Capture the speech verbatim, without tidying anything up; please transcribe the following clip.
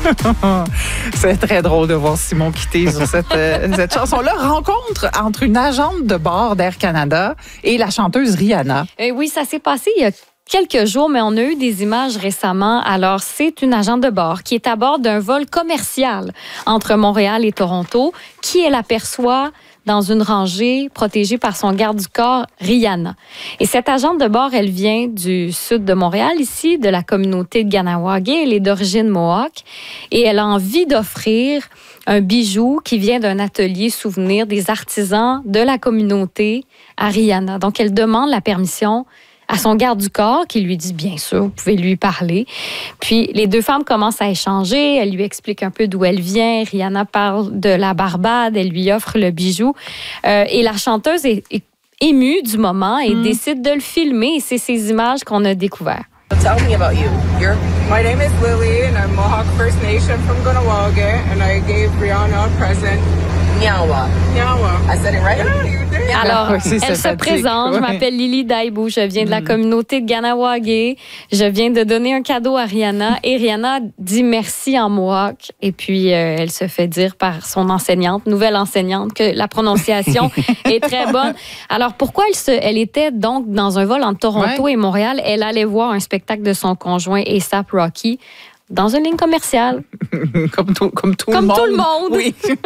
C'est très drôle de voir Simon quitter sur cette, euh, cette chanson-là. Rencontre entre une agente de bord d'Air Canada et la chanteuse Rihanna. Et oui, ça s'est passé il y a quelques jours, mais on a eu des images récemment. Alors, c'est une agente de bord qui est à bord d'un vol commercial entre Montréal et Toronto, qui elle aperçoit dans une rangée protégée par son garde du corps, Rihanna. Et cette agente de bord, elle vient du sud de Montréal, ici, de la communauté de Kahnawake. Elle est d'origine Mohawk et elle a envie d'offrir un bijou qui vient d'un atelier souvenir des artisans de la communauté à Rihanna. Donc, elle demande la permission à son garde du corps, qui lui dit, bien sûr, vous pouvez lui parler. Puis, les deux femmes commencent à échanger. Elle lui explique un peu d'où elle vient. Rihanna parle de la Barbade. Elle lui offre le bijou. Euh, et la chanteuse est, est émue du moment et mm. décide de le filmer. Et c'est ces images qu'on a découvertes. Tell me about you. You're... My name is Lily, and I'm Mohawk First Nation from Kahnawake, and I gave Rihanna a present. Nyawa. Nyawa. I said it right? Yeah, you did. Alors, oui, c'est elle se présente. Oui. Je m'appelle Lily Daibou. Je viens de la communauté de Kahnawake. Je viens de donner un cadeau à Rihanna. Et Rihanna dit merci en Mohawk. Et puis, euh, elle se fait dire par son enseignante, nouvelle enseignante, que la prononciation est très bonne. Alors, pourquoi elle, se, elle était donc dans un vol entre Toronto ouais. et Montréal? Elle allait voir un spectacle de son conjoint A$AP Rocky dans une ligne commerciale. comme tout, comme tout comme le monde. Comme tout le monde. Oui.